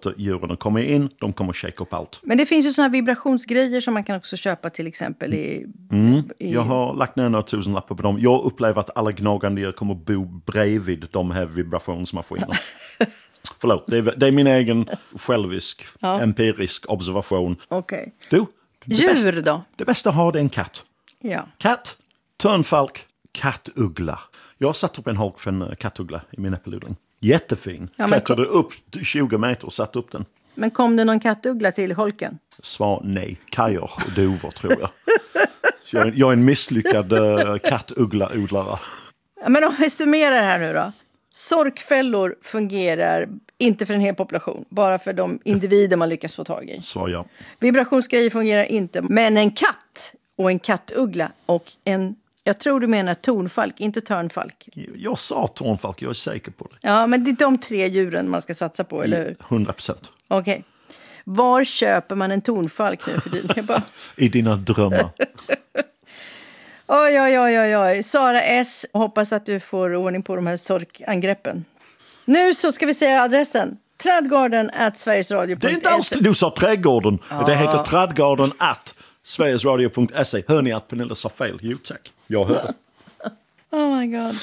att djuren kommer in, de kommer att shake upp allt. Men det finns ju såna här vibrationsgrejer som man kan också köpa till exempel i... Jag har lagt ner några tusenlappar på dem. Jag upplever att alla gnagande djur kommer att bo bredvid de här vibrationsmaskinerna. Förlåt, det är min egen självisk, empirisk observation. Okej. Du, Djur då? Det bästa att ha det är en katt. Ja. Katt, törnfalk, kattuggla. Jag har satt upp en holk för en kattuggla i min äppelodling. Jättefin. Ja, Klättrade upp 20 meter och satt upp den. Men kom det någon kattuggla till holken? Svar nej. Kajor och duvor tror jag. Så jag är en misslyckad kattuggla-odlare. Ja, men om vi summerar här nu då. Sorkfällor fungerar inte för en hel population. Bara för de individer man lyckas få tag i. Svar ja. Vibrationsgrejer fungerar inte. Men en katt och en kattuggla och en... Jag tror du menar tornfalk, inte törnfalk. Jag sa tornfalk, jag är säker på det. Ja, men det är de 3 djuren man ska satsa på, eller hur? 100%. Okej. Var köper man en tornfalk nu för tiden? I dina drömmar. Oj. Sara S. Hoppas att du får ordning på de här sorkangreppen. Nu så ska vi säga adressen. Trädgården@sverigesradio.se. Det är inte alls du sa trädgården. Det heter trädgården@sverigesradio.se. Hör ni att Pernilla sa fel? Jo tack. Jag hör. Oh my god.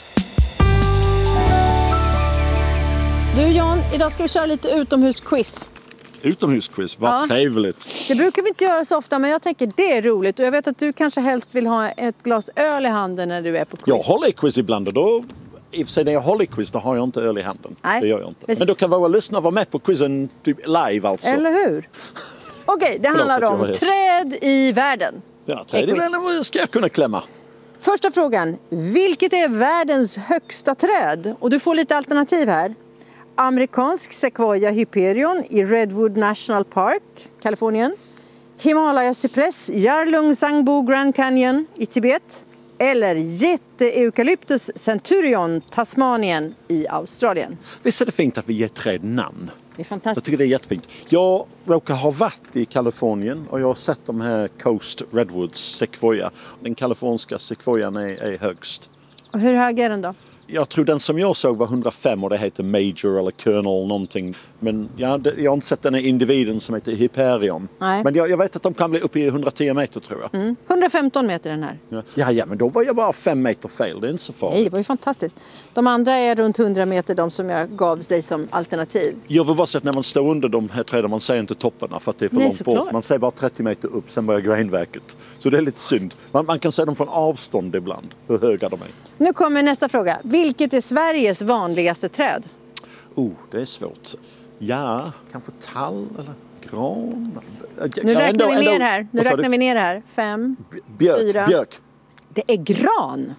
Du John, idag ska vi köra lite utomhusquiz. Utomhusquiz, vad trevligt. Det brukar vi inte göra så ofta, men jag tänker det är roligt. Och jag vet att du kanske helst vill ha ett glas öl i handen när du är på quiz. Jag håller i quiz ibland och då... I och för sig när jag håller i quiz då har jag inte öl i handen. Nej. Det gör jag inte. Men då kan våra lyssnare vara med på quizen typ live alltså. Eller hur? Okej, det handlar om träd i världen. Ja, träd i världen ska jag kunna klämma. Första frågan. Vilket är världens högsta träd? Och du får lite alternativ här. Amerikansk Sequoia hyperion i Redwood National Park, Kalifornien. Himalaya cypress, Yarlung-Sangbo Grand Canyon i Tibet. Eller jätteeucalyptus centurion, Tasmanien i Australien. Visst är det fint att vi ger träd namn? Det är fantastiskt. Jag tycker det är jättefint. Jag råkar ha varit i Kalifornien och jag har sett de här Coast Redwoods Sequoia. Den kaliforniska Sequoian är högst. Och hur hög är den då? Jag tror den som jag såg var 105 och det heter Major eller Colonel någonting. Men jag har inte sett den här individen som heter Hyperion. Nej. Men jag vet att de kan bli uppe i 110 meter tror jag. 115 meter den här. Ja, men då var jag bara 5 meter fel. Det är inte så farligt. Nej, det var ju fantastiskt. De andra är runt 100 meter, de som jag gav dig som alternativ. Jag vill bara säga att när man står under de här träden, man ser inte topparna för att det är för långt bort. Såklart. Man ser bara 30 meter upp, sen börjar grenverket. Så det är lite synd. Man kan se dem från avstånd ibland, hur höga de är. Nu kommer nästa fråga. Vilket är Sveriges vanligaste träd? Det är svårt. Ja, kanske tall eller gran. Nu räknar vi ner här. Nu räknar vi ner här. 5, 4. Björk. Det är gran.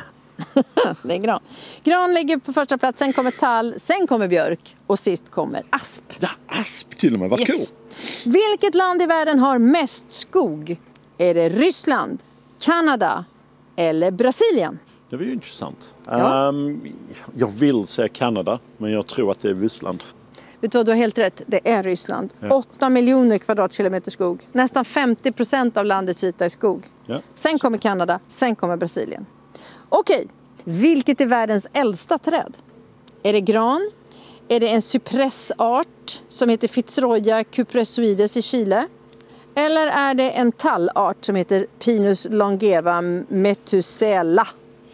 Det är gran. Gran ligger på första plats, sen kommer tall, sen kommer björk och sist kommer asp. Ja, asp till och med. Vad cool. Vilket land i världen har mest skog? Är det Ryssland, Kanada eller Brasilien? Det var ju intressant. Ja. Jag vill säga Kanada, men jag tror att det är Ryssland. Vet du vad, du har helt rätt. Det är Ryssland. 8 miljoner kvadratkilometer skog. Nästan 50% av landets yta är skog. Ja. Sen kommer Kanada, sen kommer Brasilien. Okej, vilket är världens äldsta träd? Är det gran? Är det en cypressart som heter Fitzroya cupressoides i Chile? Eller är det en tallart som heter Pinus longeva methuselah?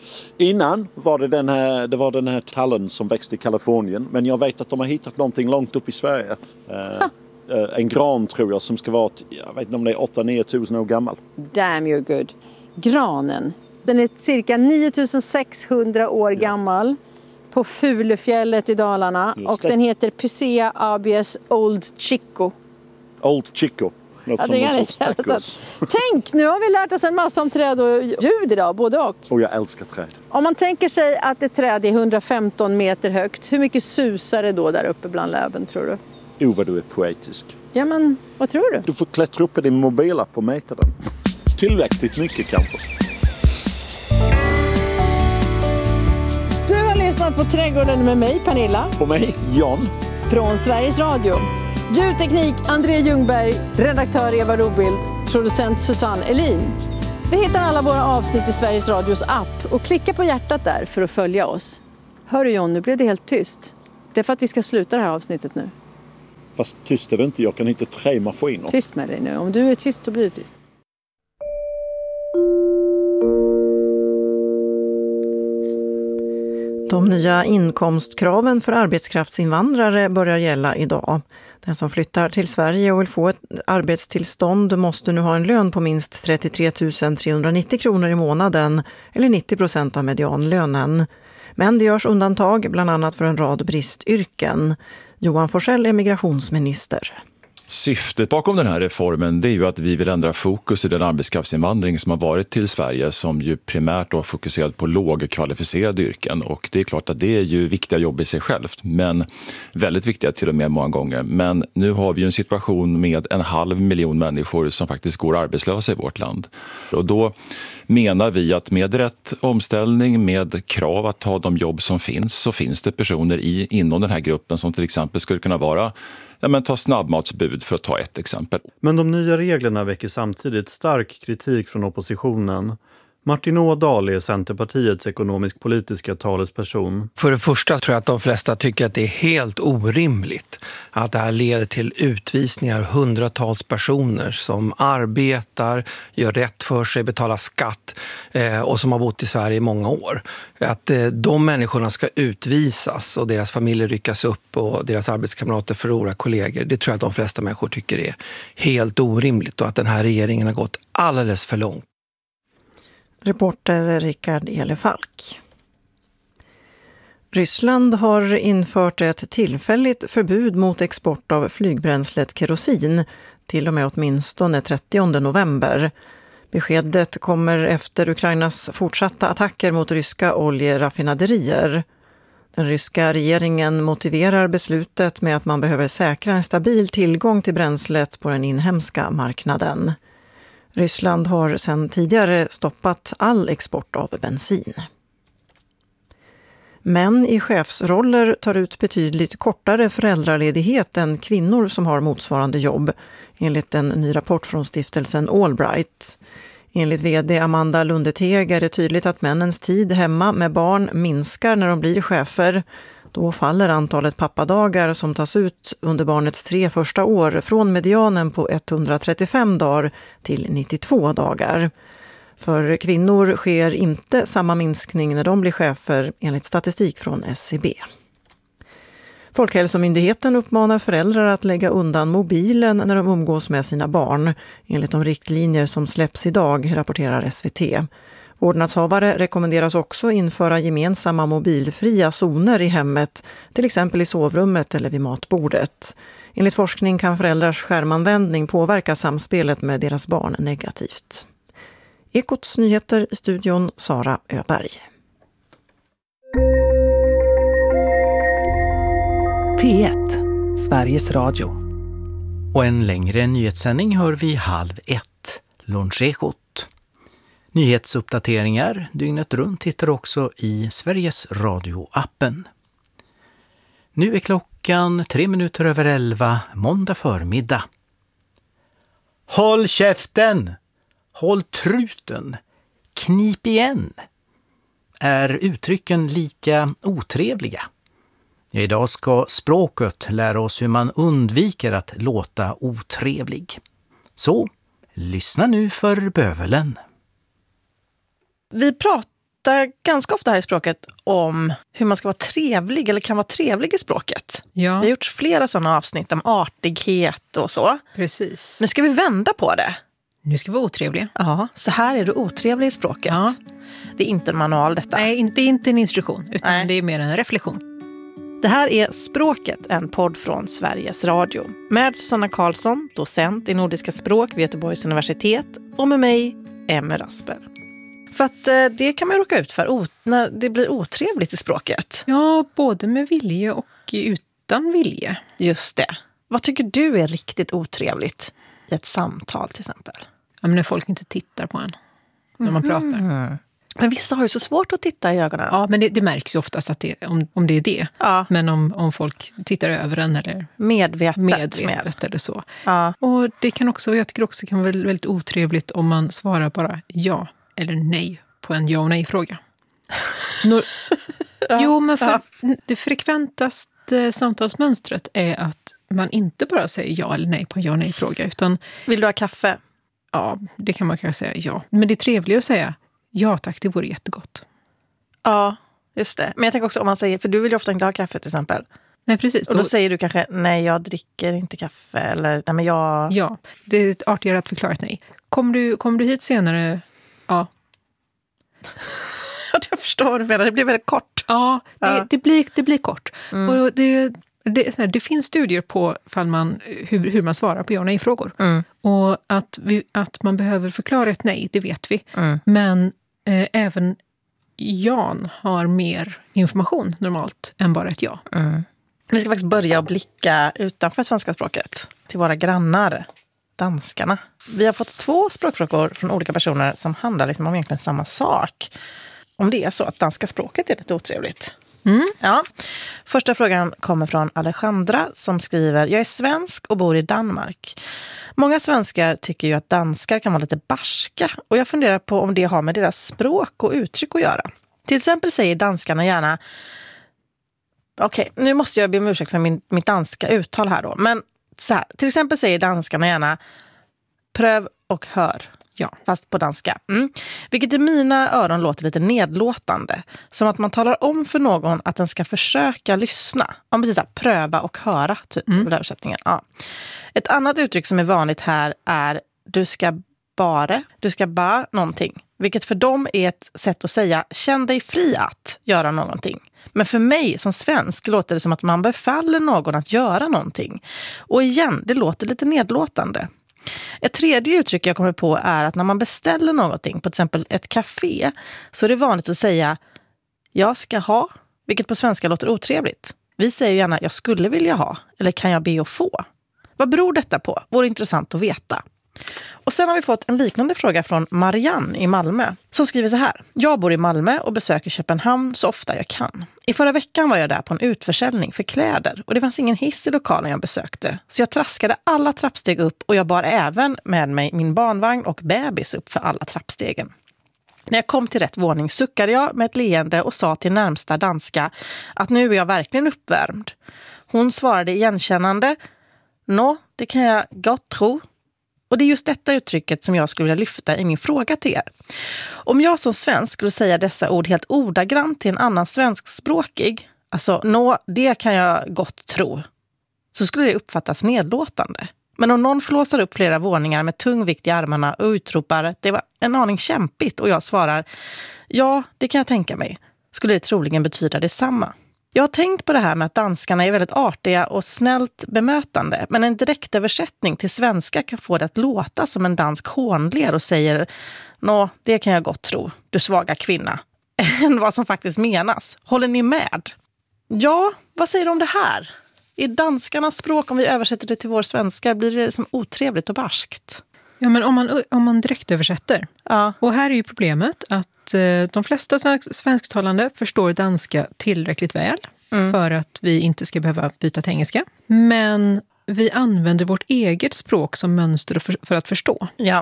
Innan var det den här tallen som växte i Kalifornien. Men jag vet att de har hittat någonting långt upp i Sverige. En gran tror jag som ska vara, jag vet inte om det är 8-9 tusen år gammal. Damn you're good. Granen, den är cirka 9600 år gammal på Fulefjället i Dalarna. Och den heter Picea abies Old Chico. Old Chico. Tänk, nu har vi lärt oss en massa om träd och ljud idag, både och. Och jag älskar träd. Om man tänker sig att ett träd är 115 meter högt, hur mycket susar det då där uppe bland löven, tror du? Vad du är poetisk. Ja, men vad tror du? Du får klättra upp i din mobilapp och mäta den. Tillräckligt mycket kanske. Du har lyssnat på Trädgården med mig, Pernilla. Och mig, John. Från Sveriges Radio. Ljudteknik André Ljungberg, redaktör Eva Robild, producent Susanne Elin. Du hittar alla våra avsnitt i Sveriges Radios app och klicka på hjärtat där för att följa oss. Hör du John, nu blev det helt tyst. Det är för att vi ska sluta det här avsnittet nu. Fast tyst är det inte, jag kan inte 3 maskiner. Tyst med dig nu. Om du är tyst så blir det tyst. De nya inkomstkraven för arbetskraftsinvandrare börjar gälla idag. Den som flyttar till Sverige och vill få ett arbetstillstånd måste nu ha en lön på minst 33 390 kronor i månaden eller 90% av medianlönen. Men det görs undantag bland annat för en rad bristyrken. Johan Forsell är migrationsminister. Syftet bakom den här reformen det är ju att vi vill ändra fokus i den arbetskraftsinvandring som har varit till Sverige som ju primärt har fokuserat på lågkvalificerade yrken. Och det är klart att det är ju viktiga jobb i sig självt, men väldigt viktiga till och med många gånger. Men nu har vi ju en situation med 500 000 människor som faktiskt går arbetslösa i vårt land. Och då menar vi att med rätt omställning, med krav att ta de jobb som finns, så finns det personer inom den här gruppen som till exempel skulle kunna vara ta snabbmatsbud för att ta ett exempel. Men de nya reglerna väcker samtidigt stark kritik från oppositionen. Martin Ådahl är Centerpartiets ekonomisk-politiska talesperson. För det första tror jag att de flesta tycker att det är helt orimligt att det här leder till utvisningar hundratals personer som arbetar, gör rätt för sig, betalar skatt och som har bott i Sverige i många år. Att de människorna ska utvisas och deras familjer ryckas upp och deras arbetskamrater förlorar kollegor, det tror jag att de flesta människor tycker är helt orimligt och att den här regeringen har gått alldeles för långt. Reporter Rickard Elefalk. Ryssland har infört ett tillfälligt förbud mot export av flygbränslet kerosin till och med åtminstone 30 november. Beskedet kommer efter Ukrainas fortsatta attacker mot ryska oljeraffinaderier. Den ryska regeringen motiverar beslutet med att man behöver säkra en stabil tillgång till bränslet på den inhemska marknaden. Ryssland har sedan tidigare stoppat all export av bensin. Män i chefsroller tar ut betydligt kortare föräldraledighet än kvinnor som har motsvarande jobb, enligt en ny rapport från stiftelsen Allbright. Enligt vd Amanda Lundeteg är det tydligt att männens tid hemma med barn minskar när de blir chefer. Då faller antalet pappadagar som tas ut under barnets 3 första år från medianen på 135 dagar till 92 dagar. För kvinnor sker inte samma minskning när de blir chefer enligt statistik från SCB. Folkhälsomyndigheten uppmanar föräldrar att lägga undan mobilen när de umgås med sina barn, enligt de riktlinjer som släpps idag, rapporterar SVT. Vårdnadshavare rekommenderas också införa gemensamma mobilfria zoner i hemmet, till exempel i sovrummet eller vid matbordet. Enligt forskning kan föräldrars skärmanvändning påverka samspelet med deras barn negativt. Ekots nyheter i studion, Sara Öberg. P1, Sveriges Radio. Och en längre nyhetssändning hör vi 12:30, Lunchekot. Nyhetsuppdateringar dygnet runt hittar också i Sveriges Radio-appen. Nu är klockan 11:03, måndag förmiddag. Håll käften! Håll truten! Knip igen! Är uttrycken lika otrevliga? Idag ska språket lära oss hur man undviker att låta otrevlig. Så, lyssna nu för bövelen. Vi pratar ganska ofta här i språket om hur man ska vara trevlig eller kan vara trevlig i språket. Ja. Vi har gjort flera sådana avsnitt om artighet och så. Precis. Nu ska vi vända på det. Nu ska vi vara otrevliga. Ja, så här är du otrevlig i språket. Ja. Det är inte en manual detta. Nej, inte en instruktion, utan det är mer en reflektion. Det här är Språket, en podd från Sveriges Radio. Med Susanna Karlsson, docent i nordiska språk vid Göteborgs universitet. Och med mig, Emma Rasper. För att det kan man råka ut för när det blir otrevligt i språket. Ja, både med vilje och utan vilje. Just det. Vad tycker du är riktigt otrevligt i ett samtal till exempel? Ja, men när folk inte tittar på en när man pratar. Men vissa har ju så svårt att titta i ögonen. Ja, men det märks ju oftast att om det är det. Ja. Men om folk tittar över en eller medvetet eller så. Ja. Och det kan också, jag tycker också kan vara väldigt otrevligt om man svarar bara ja eller nej på en ja och nej-fråga. Jo, men det frekventaste samtalsmönstret är att man inte bara säger ja eller nej på en ja- nej-fråga. Utan, vill du ha kaffe? Ja, det kan man kanske säga ja. Men det är trevligt att säga ja tack, det vore jättegott. Ja, just det. Men jag tänker också om man säger, för du vill ju ofta inte ha kaffe till exempel. Nej, precis. Och då säger du kanske, nej jag dricker inte kaffe. Eller, nej men jag... Ja, det är artigare att förklara ett nej. Kom du hit senare? Ja. Jag förstår vad du menar, det blir väldigt kort. Ja, det blir kort. Och det finns studier på hur man svarar på ja- och nej-frågor. Och att man behöver förklara ett nej, det vet vi. Men även Jan har mer information normalt än bara ett ja. Vi ska faktiskt börja blicka utanför svenska språket till våra grannar, danskarna. Vi har fått 2 språkfrågor från olika personer som handlar liksom om egentligen samma sak. Om det är så att danska språket är lite otrevligt. Ja. Första frågan kommer från Alejandra som skriver: jag är svensk och bor i Danmark. Många svenskar tycker ju att danskar kan vara lite barska och jag funderar på om det har med deras språk och uttryck att göra. Till exempel säger danskarna gärna, okej, nu måste jag be om ursäkt för mitt danska uttal här då, men så här, till exempel säger danskarna gärna pröv och hör. Ja, fast på danska. Vilket i mina öron låter lite nedlåtande. Som att man talar om för någon att den ska försöka lyssna. Ja, precis så här, pröva och höra, typ, översättningen. Ja. Ett annat uttryck som är vanligt här är du ska bara någonting. Vilket för dem är ett sätt att säga känn dig fri att göra någonting. Men för mig som svensk låter det som att man befaller någon att göra någonting. Och igen, det låter lite nedlåtande. Ett tredje uttryck jag kommer på är att när man beställer någonting, på till exempel ett café, så är det vanligt att säga jag ska ha, vilket på svenska låter otrevligt. Vi säger gärna jag skulle vilja ha, eller kan jag be att få? Vad beror detta på? Vore intressant att veta. Och sen har vi fått en liknande fråga från Marianne i Malmö som skriver så här: jag bor i Malmö och besöker Köpenhamn så ofta jag kan. I förra veckan var jag där på en utförsäljning för kläder och det fanns ingen hiss i lokalen jag besökte. Så jag traskade alla trappsteg upp och jag bar även med mig min barnvagn och bebis upp för alla trappstegen. När jag kom till rätt våning suckade jag med ett leende och sa till närmsta danska att nu är jag verkligen uppvärmd. Hon svarade igenkännande: nå, det kan jag gott tro. Och det är just detta uttrycket som jag skulle vilja lyfta i min fråga till er. Om jag som svensk skulle säga dessa ord helt ordagrant till en annan svenskspråkig, alltså nå, det kan jag gott tro, så skulle det uppfattas nedlåtande. Men om någon flåsar upp flera våningar med tung vikt i armarna och utropar det var en aning kämpigt och jag svarar ja, det kan jag tänka mig, skulle det troligen betyda detsamma. Jag har tänkt på det här med att danskarna är väldigt artiga och snällt bemötande, men en direktöversättning till svenska kan få det att låta som en dansk hånler och säger nå, det kan jag gott tro, du svaga kvinna, än vad som faktiskt menas. Håller ni med? Ja, vad säger du om det här? I danskarnas språk, om vi översätter det till vår svenska, blir det som otrevligt och barskt. Ja, men om man direkt översätter. Ja. Och här är ju problemet att de flesta svensktalande förstår danska tillräckligt väl för att vi inte ska behöva byta till engelska. Men vi använder vårt eget språk som mönster för att förstå. Ja.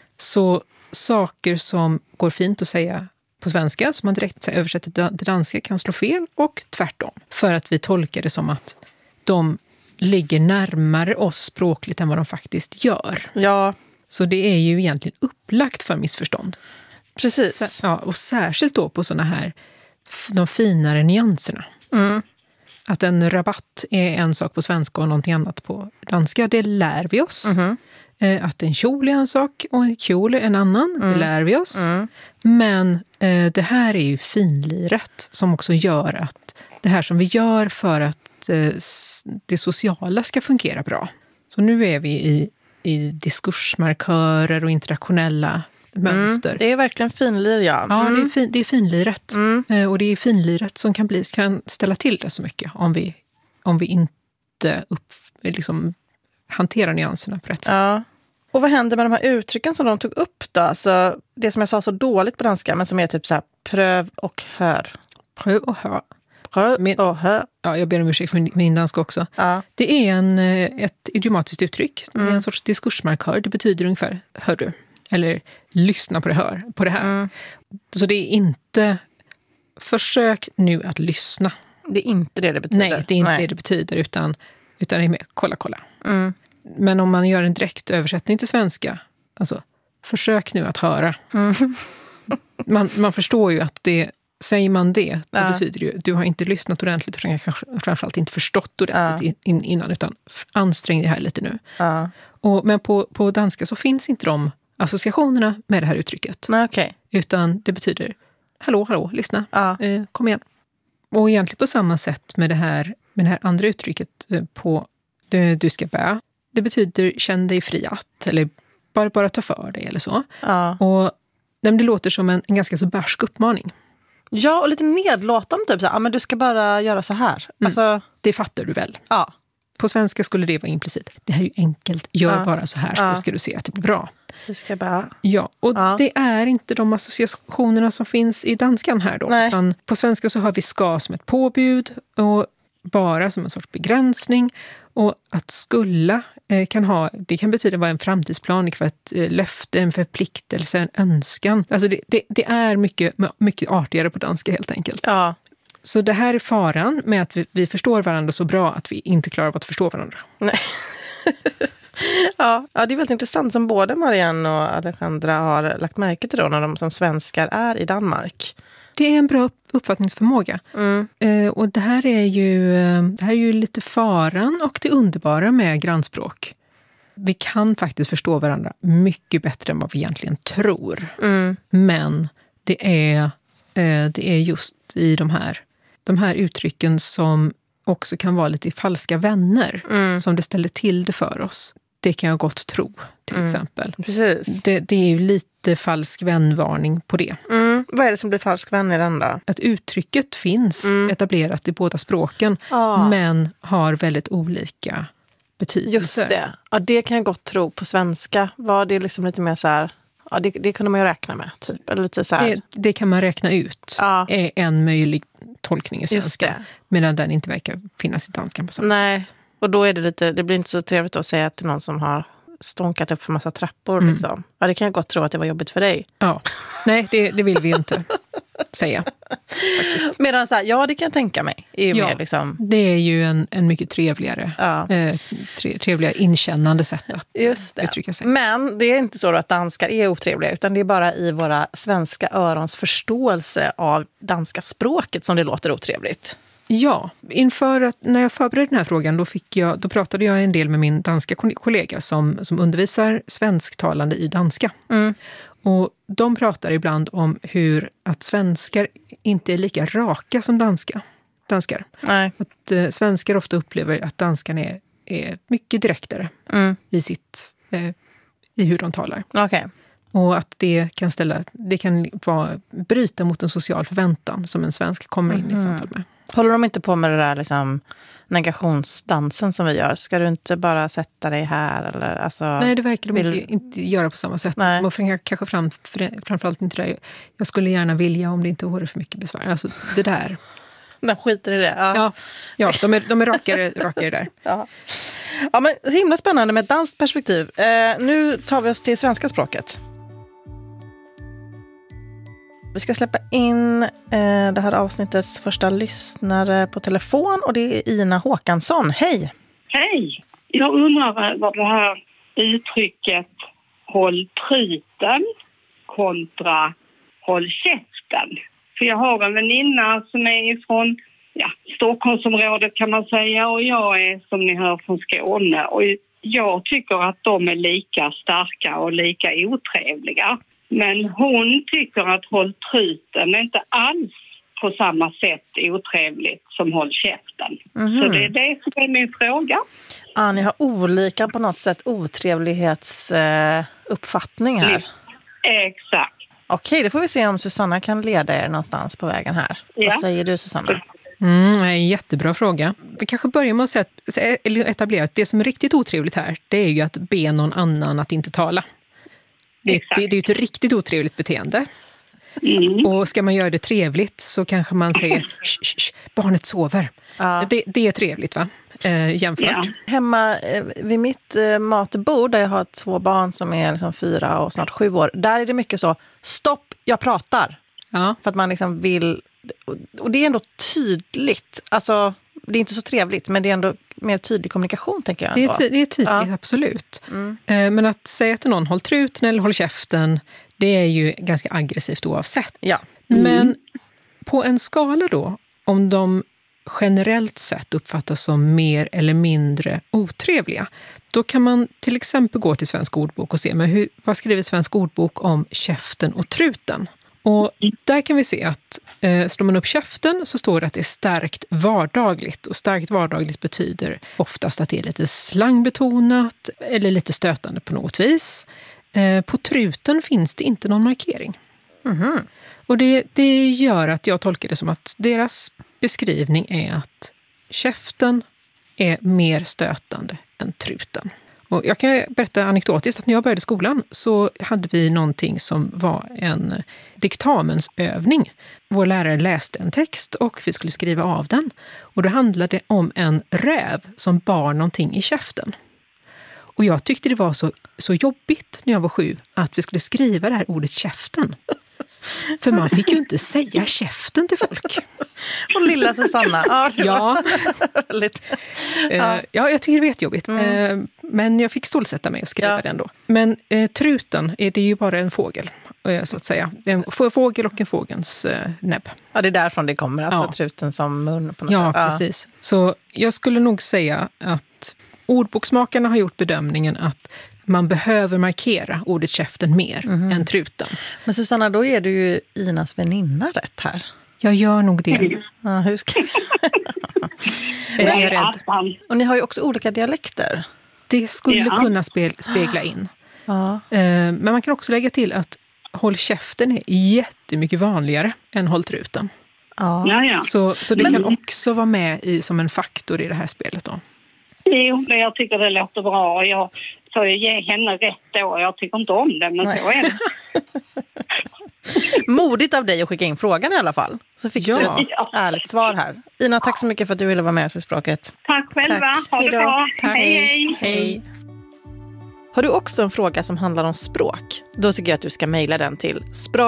Så saker som går fint att säga på svenska, som man direkt översätter till danska, kan slå fel och tvärtom. För att vi tolkar det som att de ligger närmare oss språkligt än vad de faktiskt gör. Ja. Så det är ju egentligen upplagt för missförstånd. Precis. Ja, och särskilt då på såna här de finare nyanserna. Att en rabatt är en sak på svenska och någonting annat på danska, det lär vi oss. Att en kjol är en sak och en kjol är en annan, det lär vi oss. Men det här är ju finliret som också gör att det här som vi gör för att det sociala ska fungera bra. Så nu är vi i diskursmarkörer och interaktionella mönster. Det är verkligen finlir, ja. Ja, det är finliret. Och det är finliret som kan ställa till det så mycket om vi inte hanterar nyanserna på rätt sätt. Ja. Och vad händer med de här uttrycken som de tog upp då? Alltså, det som jag sa så dåligt på danska, men som är typ så här pröv och hör. Pröv och hör. Och hör. Ja, jag ber om ursäkt för min danska också. Ja. Det är ett idiomatiskt uttryck. Det är en sorts diskursmarkör. Det betyder ungefär hör du. Eller lyssna på det här. Så det är inte försök nu att lyssna. Det är inte det betyder. Nej, det är inte det betyder, utan utan det är mer kolla. Men om man gör en direkt översättning till svenska, alltså försök nu att höra. Man förstår ju att det, säger man det betyder ju du har inte lyssnat ordentligt och kanske framförallt inte förstått ordentligt innan, utan ansträng dig här lite nu. Men på danska så finns inte de associationerna med det här uttrycket. Okay. Utan det betyder hallå, lyssna, kom igen. Och egentligen på samma sätt med det här andra uttrycket på du ska bä. Det betyder känn dig fri att, eller bara ta för dig eller så. Och det låter som en ganska så barsk uppmaning. Ja, och lite nedlåtande typ så men du ska bara göra så här. Alltså, det fattar du väl? Ja. På svenska skulle det vara implicit. Det här är ju enkelt. Gör bara så här så ska du se att det blir bra. Du ska bara... Ja, och det är inte de associationerna som finns i danskan här då. Utan på svenska så har vi ska som ett påbud och bara som en sorts begränsning. Och att skulla det kan betyda vara en framtidsplan, för ett löfte, en förpliktelse, en önskan. Alltså det är mycket artigare på danska helt enkelt. Ja. Så det här är faran med att vi förstår varandra så bra att vi inte klarar av att förstå varandra. Nej. Ja, det är väldigt intressant som både Marianne och Alejandra har lagt märke till då när de som svenskar är i Danmark. Det är en bra uppfattningsförmåga. Och det här är ju lite faran och det underbara med grannspråk. Vi kan faktiskt förstå varandra mycket bättre än vad vi egentligen tror. Men det är just i de här uttrycken som också kan vara lite falska vänner som det ställer till det för oss. Det kan jag gott tro, till exempel. Precis. Det är ju lite falsk vänvarning på det. Vad är det som blir falsk vän i den då? Att uttrycket finns etablerat i båda språken, men har väldigt olika betydelser. Just det. Ja, det kan jag gott tro på svenska. Var det liksom lite mer så här... Ja, det kunde man ju räkna med, typ. Eller lite så här. Det kan man räkna ut. Är en möjlig tolkning i svenska. Medan den inte verkar finnas i danskan på samma sätt. Och då är det blir inte så trevligt att säga till någon som har stånkat upp för massa trappor. Liksom. Ja, det kan jag gott tro att det var jobbigt för dig. Ja, nej det vill vi ju inte säga. Faktiskt. Medan så här, det kan jag tänka mig. Mer, liksom. Det är ju en mycket trevligare trevligare inkännande sätt att uttrycka sig. Men det är inte så att danskar är otrevliga, utan det är bara i våra svenska örons förståelse av danska språket som det låter otrevligt. Ja, när jag förberedde den här frågan då pratade jag en del med min danska kollega som undervisar svensktalande i danska. Och de pratar ibland om att svenskar inte är lika raka som danskar. Nej. Att svenskar ofta upplever att danskarna är mycket direktare i hur de talar. Okay. Och att det kan bryta mot en social förväntan som en svensk kommer in i samtal med. Håller de inte på med det där liksom negationsdansen som vi gör? Ska du inte bara sätta dig här? Eller, alltså, nej, det verkar de inte göra på samma sätt. Man kanske framförallt inte det. Jag skulle gärna vilja om det inte vore för mycket besvär. Alltså det där. De skiter i det. Ja, de är rakare där. Ja, men himla spännande med ett danskt perspektiv. Nu tar vi oss till svenska språket. Vi ska släppa in det här avsnittets första lyssnare på telefon, och det är Ina Håkansson. Hej! Hej! Jag undrar vad det här uttrycket håll truten kontra håll käften. För jag har en väninna som är från Stockholmsområdet kan man säga, och jag är som ni hör från Skåne. Och jag tycker att de är lika starka och lika otrevliga. Men hon tycker att håll truten är inte alls på samma sätt otrevligt som håll käften. Så det är det som är min fråga. Ni har olika på något sätt otrevlighetsuppfattning här. Exakt. Okej, det får vi se om Susanna kan leda er någonstans på vägen här. Ja. Vad säger du, Susanna? En jättebra fråga. Vi kanske börjar med att etablera att det som är riktigt otrevligt här, det är ju att be någon annan att inte tala. Det är ju ett riktigt otrevligt beteende. Och ska man göra det trevligt så kanske man säger barnet sover. Det är trevligt, va? Jämfört. Ja. Hemma vid mitt matbord där jag har 2 barn som är liksom 4 och snart 7 år. Där är det mycket så, stopp, jag pratar. Ja. För att man liksom vill, och det är ändå tydligt. Alltså, det är inte så trevligt, men det är ändå mer tydlig kommunikation, tänker jag. Det är tydligt, absolut. Men att säga till någon, håll truten eller håll käften, det är ju ganska aggressivt oavsett. Ja. Men på en skala då, om de generellt sett uppfattas som mer eller mindre otrevliga, då kan man till exempel gå till Svensk ordbok och se vad skriver Svensk ordbok om käften och truten. Och där kan vi se att slår man upp käften så står det att det är starkt vardagligt. Och starkt vardagligt betyder oftast att det är lite slangbetonat eller lite stötande på något vis. På truten finns det inte någon markering. Mm-hmm. Och det gör att jag tolkar det som att deras beskrivning är att käften är mer stötande än truten. Och jag kan berätta anekdotiskt att när jag började skolan så hade vi någonting som var en diktamensövning. Vår lärare läste en text och vi skulle skriva av den. Och det handlade om en räv som bar någonting i käften. Och jag tyckte det var så jobbigt när jag var 7 att vi skulle skriva det här ordet käften. För man fick ju inte säga käften till folk. Och lilla Susanna. Ja. Jag tycker det var jättejobbigt. Men jag fick stålsätta mig och skriva den då. Men truten är det ju bara en fågel, så att säga. En fågel och en fågelns näbb. Ja, det är därifrån det kommer. Alltså truten som mun på något sätt. Ja, precis. Så jag skulle nog säga att ordboksmakarna har gjort bedömningen att man behöver markera ordet käften mer än truten. Men Susanna, då är du ju Inas väninna rätt här. Jag gör nog det. Ja, hur ska jag är rädd. Och ni har ju också olika dialekter. Det skulle kunna spegla in. Ja. Men man kan också lägga till att håll käften är jättemycket vanligare än håll truten. Ja. Så det kan också vara med som en faktor i det här spelet då. Jo, men jag tycker det låter bra. Jag får ju ge henne rätt då. Jag tycker inte om det, men så är det. Modigt av dig att skicka in frågan i alla fall. Så fick du ett ärligt svar här. Ina, tack så mycket för att du ville vara med oss i Språket. Tack själva. Ha det bra. Tack. Hej. Har du också en fråga som handlar om språk? Då tycker jag att du ska mejla den till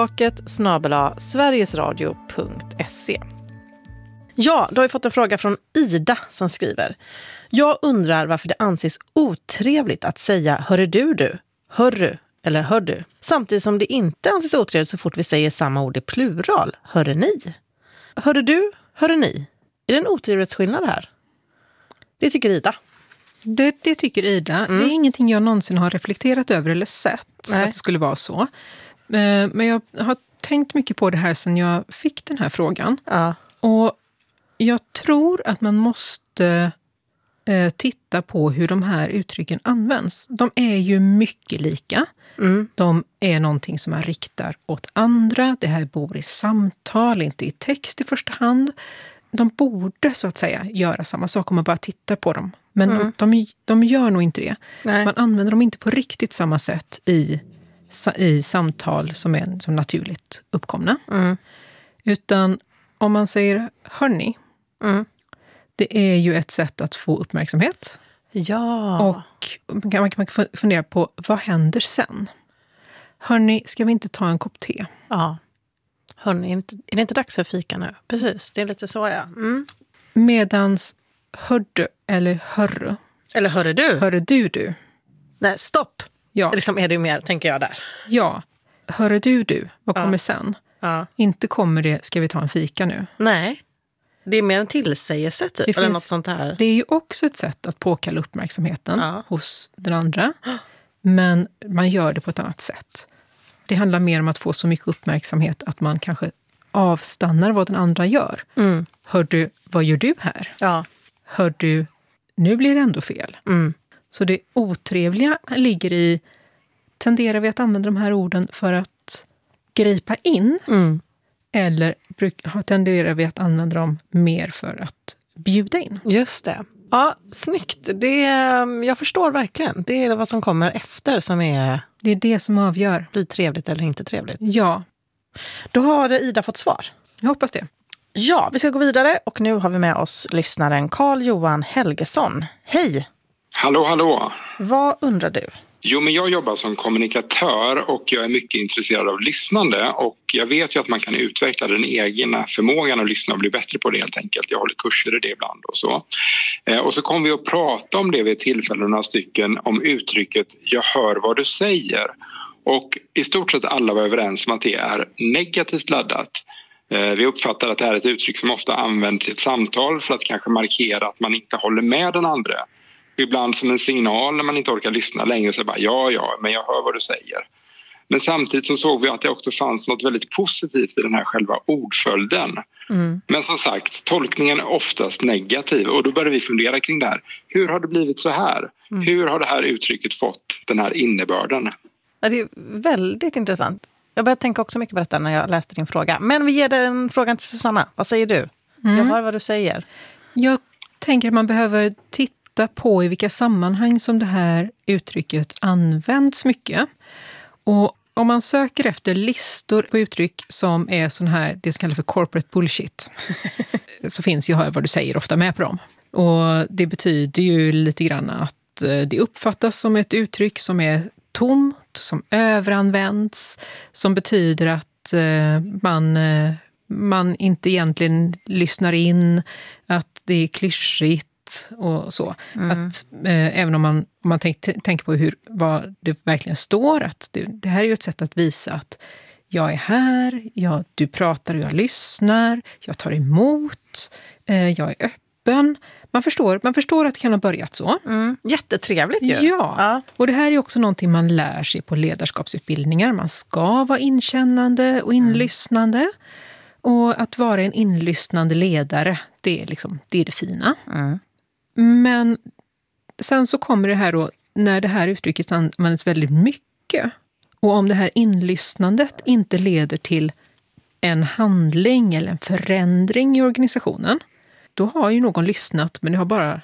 språket@sverigesradio.se. Ja, då har vi fått en fråga från Ida som skriver: jag undrar varför det anses otrevligt att säga hörru du, hörru eller hör du. Samtidigt som det inte anses otrevligt så fort vi säger samma ord i plural, hörru ni. Hörru du, hörru ni. Är det en otrevlighetsskillnad här? Det tycker Ida. Det tycker Ida. Det är ingenting jag någonsin har reflekterat över eller sett att det skulle vara så. Men jag har tänkt mycket på det här sedan jag fick den här frågan. Ja. Och jag tror att man måste titta på hur de här uttrycken används. De är ju mycket lika. De är någonting som man riktar åt andra. Det här bor i samtal, inte i text i första hand. De borde så att säga göra samma sak om man bara tittar på dem. Men de gör nog inte det. Nej. Man använder dem inte på riktigt samma sätt i samtal som är som naturligt uppkomna. Utan om man säger hörni, det är ju ett sätt att få uppmärksamhet. Ja. Och man kan fundera på vad händer sen? Hörni, ska vi inte ta en kopp te? Ja. Hörni, är det inte dags för fika nu? Precis, det är lite så, ja. Medans hördu eller hörru. Eller hörru du. Hörru du. Nej, stopp. Ja. Liksom är det mer, tänker jag där. Ja. Hörru du. Vad kommer sen? Ja. Inte kommer det, ska vi ta en fika nu? Nej. Det är mer en tillsägelse typ, eller något sånt här. Det är ju också ett sätt att påkalla uppmärksamheten hos den andra. Men man gör det på ett annat sätt. Det handlar mer om att få så mycket uppmärksamhet att man kanske avstannar vad den andra gör. Hör du, vad gör du här? Ja. Hör du, nu blir det ändå fel. Så det otrevliga ligger i, tenderar vi att använda de här orden för att gripa in? Eller tenderar vi att använda dem mer för att bjuda in? Just det. Ja, snyggt. Jag förstår verkligen. Det är vad som kommer efter som är... Det är det som avgör. Blir trevligt eller inte trevligt. Ja. Då har Ida fått svar. Jag hoppas det. Ja, vi ska gå vidare och nu har vi med oss lyssnaren Carl Johan Helgesson. Hej! Hallå. Vad undrar du? Jo, men jag jobbar som kommunikatör och jag är mycket intresserad av lyssnande och jag vet ju att man kan utveckla den egna förmågan att lyssna och bli bättre på det helt enkelt. Jag håller kurser i det ibland och så. Och så kommer vi att prata om det vid ett tillfälle några stycken om uttrycket "jag hör vad du säger". Och i stort sett alla var överens om att det är negativt laddat. Vi uppfattar att det här är ett uttryck som ofta används i ett samtal för att kanske markera att man inte håller med den andra. Ibland som en signal när man inte orkar lyssna längre så bara ja, men jag hör vad du säger. Men samtidigt så såg vi att det också fanns något väldigt positivt i den här själva ordföljden. Men som sagt, tolkningen är oftast negativ och då börjar vi fundera kring det här. Hur har det blivit så här? Hur har det här uttrycket fått den här innebörden? Ja, det är väldigt intressant. Jag började tänka också mycket på detta när jag läste din fråga. Men vi ger den frågan till Susanna. Vad säger du? Jag hör vad du säger. Jag tänker att man behöver titta på i vilka sammanhang som det här uttrycket används mycket. Och om man söker efter listor på uttryck som är sån här, det som kallas för corporate bullshit, så finns ju "hör vad du säger" ofta med på dem. Och det betyder ju lite grann att det uppfattas som ett uttryck som är tomt, som överanvänds, som betyder att man inte egentligen lyssnar in, att det är klyschigt och så. Att även om man tänker på vad det verkligen står, att det här är ju ett sätt att visa att jag är här, du pratar och jag lyssnar, jag tar emot, jag är öppen. Man förstår att det kan ha börjat så. Jättetrevligt ju. Ja, och det här är också någonting man lär sig på ledarskapsutbildningar. Man ska vara inkännande och inlyssnande. Och att vara en inlyssnande ledare, det är det fina. Men sen så kommer det här då, när det här uttrycket används väldigt mycket. Och om det här inlyssnandet inte leder till en handling eller en förändring i organisationen, då har ju någon lyssnat men det har bara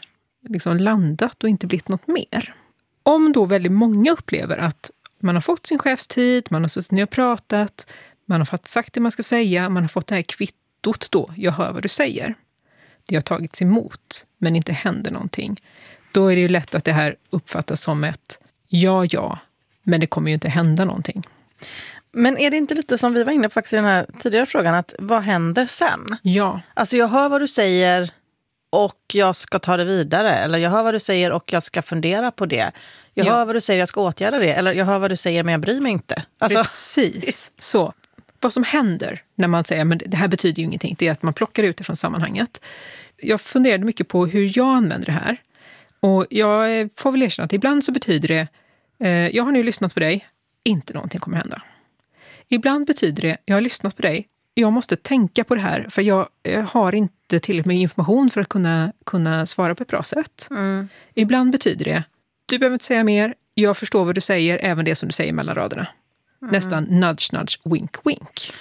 landat och inte blivit något mer. Om då väldigt många upplever att man har fått sin chefstid, man har suttit ner och pratat, man har fått sagt det man ska säga, man har fått det här kvittot då, "jag hör vad du säger". Det har tagits emot men inte händer någonting. Då är det ju lätt att det här uppfattas som ett ja, men det kommer ju inte hända någonting. Men är det inte lite som vi var inne på faktiskt i den här tidigare frågan, att vad händer sen? Ja. Alltså jag hör vad du säger och jag ska ta det vidare. Eller jag hör vad du säger och jag ska fundera på det. Jag hör vad du säger, jag ska åtgärda det. Eller jag hör vad du säger men jag bryr mig inte. Alltså. Precis, så. Vad som händer när man säger men det här betyder ju ingenting, det är att man plockar ut det från sammanhanget. Jag funderade mycket på hur jag använder det här. Och jag får väl erkänna att ibland så betyder det jag har nu lyssnat på dig, inte någonting kommer hända. Ibland betyder det, jag har lyssnat på dig, jag måste tänka på det här för jag har inte tillräckligt med information för att kunna svara på ett bra sätt. Ibland betyder det, du behöver inte säga mer, jag förstår vad du säger, även det som du säger mellan raderna. Nästan nudge, nudge, wink, wink.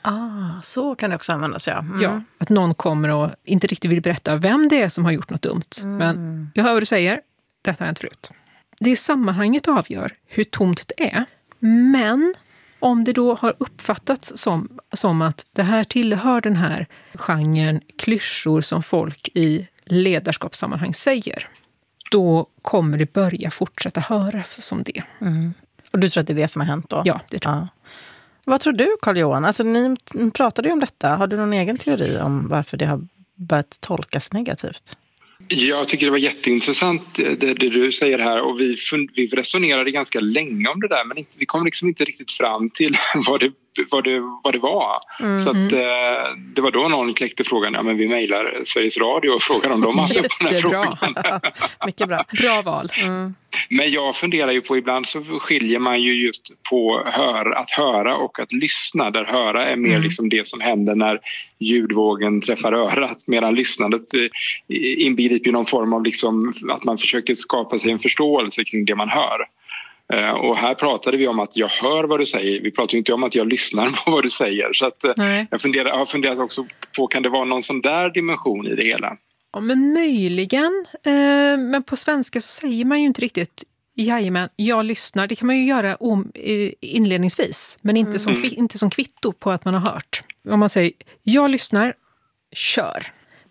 Så kan det också användas, ja. Ja, att någon kommer och inte riktigt vill berätta vem det är som har gjort något dumt. Men jag hör vad du säger, detta har hänt förut. Det sammanhanget avgör hur tomt det är. Men om det då har uppfattats som att det här tillhör den här genren klyschor som folk i ledarskapssammanhang säger, då kommer det börja fortsätta höras som det. Och du tror att det är det som har hänt då? Ja, det tror jag. Vad tror du, Carl-Johan? Alltså, ni pratade ju om detta. Har du någon egen teori om varför det har börjat tolkas negativt? Jag tycker det var jätteintressant det du säger här och vi resonerade ganska länge om det där men vi kom liksom inte riktigt fram till vad det var. Så att det var då någon kläckte frågan, ja men vi mejlar Sveriges Radio och frågar om de har haft på den här frågan. Mycket bra. Bra val. Men jag funderar ju på, ibland så skiljer man ju just på att höra och att lyssna. Där höra är mer liksom det som händer när ljudvågen träffar örat. Medan lyssnandet inbegriper ju någon form av liksom att man försöker skapa sig en förståelse kring det man hör. Och här pratade vi om att jag hör vad du säger. Vi pratar ju inte om att jag lyssnar på vad du säger. Så att jag har funderat också på, kan det vara någon sån där dimension i det hela? Ja, men möjligen. Men på svenska så säger man ju inte riktigt jajamän, jag lyssnar. Det kan man ju göra inledningsvis. Men inte som kvitto på att man har hört. Om man säger, jag lyssnar, kör.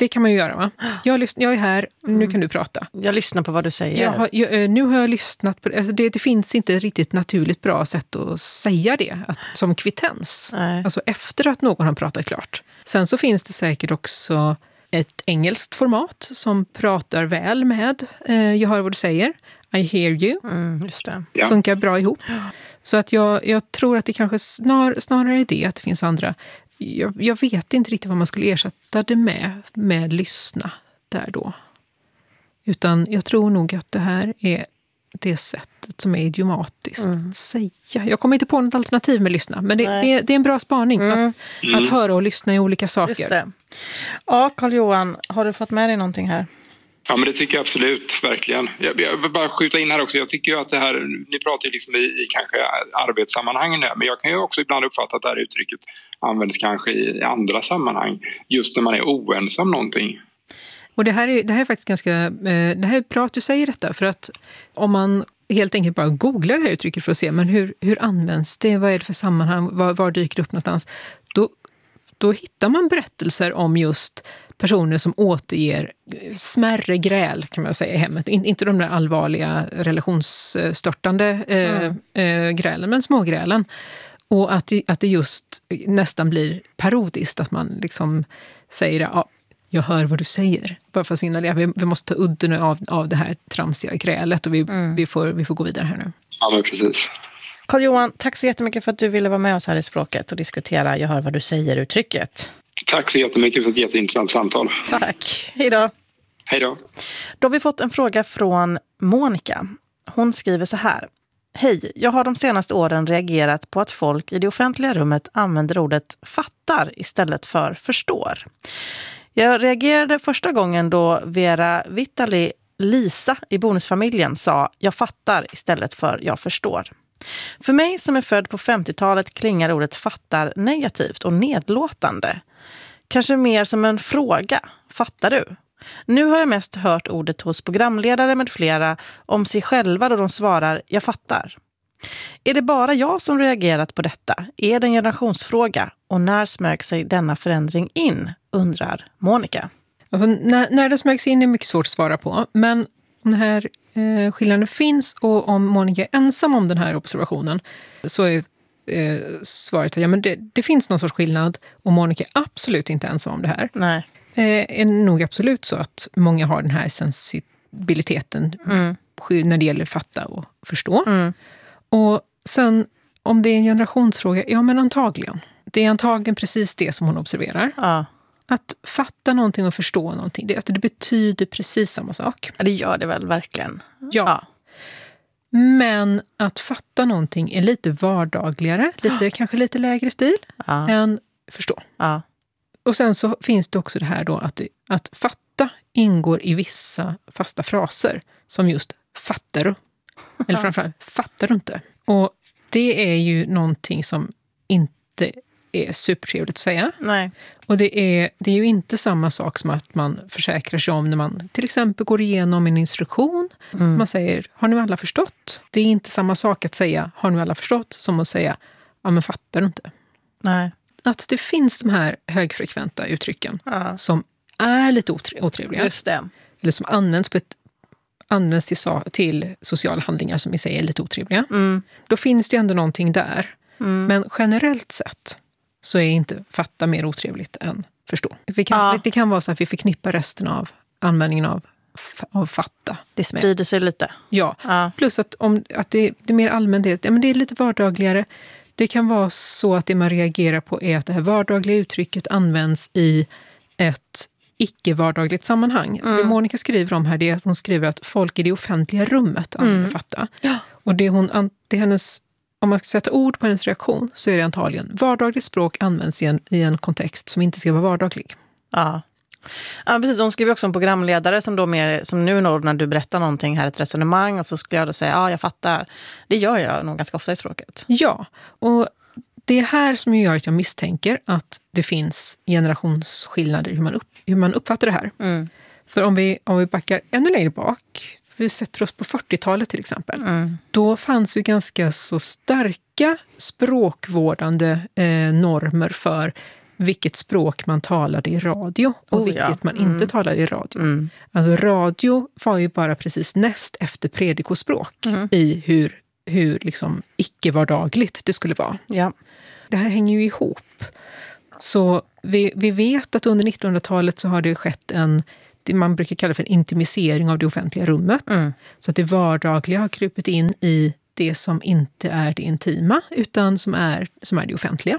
det kan man ju göra, va? Jag är här, nu kan du prata. Jag lyssnar på vad du säger. Nu har jag lyssnat på det. Alltså det finns inte ett riktigt naturligt bra sätt att säga det, som kvittens. Nej. Alltså efter att någon har pratat klart. Sen så finns det säkert också ett engelskt format som pratar väl med jag hör vad du säger. I hear you. Just det. Ja. Funkar bra ihop. Så att jag tror att det kanske snarare är det, att det finns andra. Jag vet inte riktigt vad man skulle ersätta det med lyssna där då. Utan jag tror nog att det här är det sättet som är idiomatiskt att säga. Jag kommer inte på något alternativ med lyssna, men det är en bra spaning att höra och lyssna i olika saker. Just det. Ja, Carl-Johan, har du fått med dig någonting här? Ja, men det tycker jag absolut, verkligen. Jag vill bara skjuta in här också. Jag tycker ju att det här, ni pratar ju liksom i kanske arbetssammanhangen nu, men jag kan ju också ibland uppfatta att det här uttrycket används kanske i andra sammanhang, just när man är oense om någonting. Och det här är faktiskt ganska, det här är bra att du säger detta, för att om man helt enkelt bara googlar det här uttrycket för att se, men hur används det, vad är det för sammanhang, var dyker det upp någonstans, då hittar man berättelser om just personer som återger smärre gräl, kan man säga, i hemmet. Inte de där allvarliga relationsstörtande grälen, men smågrälen. Och att det just nästan blir parodiskt, att man liksom säger jag hör vad du säger. Bara för att signalera, vi måste ta udden av det här tramsiga grälet, och vi får gå vidare här nu. Ja, men precis. Carl-Johan, tack så jättemycket för att du ville vara med oss här i Språket och diskutera jag hör vad du säger-uttrycket. Tack så jättemycket för ett jätteintressant samtal. Tack. Hej då. Hej då. Då har vi fått en fråga från Monica. Hon skriver så här. Hej, jag har de senaste åren reagerat på att folk i det offentliga rummet använder ordet fattar istället för förstår. Jag reagerade första gången då Vera Vitali Lisa i Bonusfamiljen sa jag fattar istället för jag förstår. För mig som är född på 50-talet klingar ordet fattar negativt och nedlåtande. Kanske mer som en fråga. Fattar du? Nu har jag mest hört ordet hos programledare med flera om sig själva då de svarar jag fattar. Är det bara jag som reagerat på detta? Är det en generationsfråga? Och när smög sig denna förändring in? Undrar Monica. Alltså, när det smögs in är mycket svårt att svara på. Men om den här skillnaden finns och om Monica är ensam om den här observationen, så är svaret att det finns någon sorts skillnad, och Monica är absolut inte ensam om det här. Nej. Är nog absolut så att många har den här sensibiliteten när det gäller fatta och förstå. Och sen om det är en generationsfråga, ja men antagligen. Det är antagligen precis det som hon observerar. Ja. Att fatta någonting och förstå någonting, det betyder precis samma sak. Ja, det gör det väl verkligen. Ja. Men att fatta någonting är lite vardagligare, kanske lite lägre stil än förstå. Ja. Och sen så finns det också det här då att fatta ingår i vissa fasta fraser, som just fattar du. Eller framförallt fattar du inte. Och det är ju någonting som inte är supertrevligt att säga. Nej. Och det är ju inte samma sak som att man försäkrar sig om när man till exempel går igenom en instruktion. Man säger, har nu alla förstått? Det är inte samma sak att säga, har nu alla förstått? Som att säga, ja men fattar du inte? Nej. Att det finns de här högfrekventa uttrycken som är lite otrevliga. Just det. Eller som används till sociala handlingar som i sig är lite otrevliga. Då finns det ju ändå någonting där. Men generellt sett så är inte fatta mer otrevligt än förstå. Det kan vara så att vi förknippar resten av användningen av fatta. Det sprider sig lite. Ja, plus att det är mer allmänt, det är lite vardagligare. Det kan vara så att det man reagerar på är att det här vardagliga uttrycket används i ett icke-vardagligt sammanhang. Så det Monica skriver om här, det är att hon skriver att folk i det offentliga rummet använder fatta. Ja. Och det är hennes, om man ska sätta ord på hennes reaktion, så är det antagligen vardagligt språk används i en kontext som inte ska vara vardaglig. Ja. Ja, precis. Hon skriver också om programledare som då mer, som nu när du berättar någonting här, ett resonemang, och så skulle jag då säga, jag fattar. Det gör jag nog ganska ofta i språket. Ja, och det är här som gör att jag misstänker att det finns generationsskillnader hur man uppfattar det här. För om vi backar ännu längre bak, vi sätter oss på 40-talet till exempel, då fanns ju ganska så starka språkvårdande normer för vilket språk man talade i radio och vilket man inte talade i radio. Alltså radio var ju bara precis näst efter predikospråk i hur liksom icke-vardagligt det skulle vara. Ja. Det här hänger ju ihop. Så vi vet att under 1900-talet så har det skett det man brukar kalla för en intimisering av det offentliga rummet. Så att det vardagliga har krupit in i det som inte är det intima utan som är det offentliga.